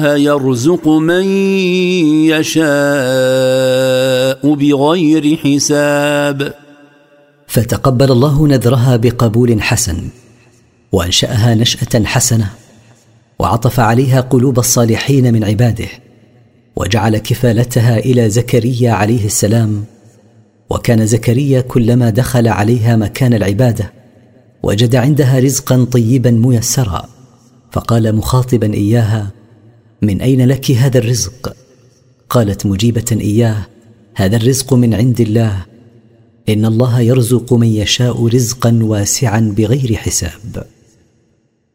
يرزق من يشاء بغير حساب. فتقبل الله نذرها بقبول حسن، وأنشأها نشأة حسنة، وعطف عليها قلوب الصالحين من عباده، وجعل كفالتها إلى زكريا عليه السلام. وكان زكريا كلما دخل عليها مكان العبادة وجد عندها رزقا طيبا ميسرا، فقال مخاطبا إياها: من أين لك هذا الرزق؟ قالت مجيبة إياه: هذا الرزق من عند الله، إن الله يرزق من يشاء رزقا واسعا بغير حساب.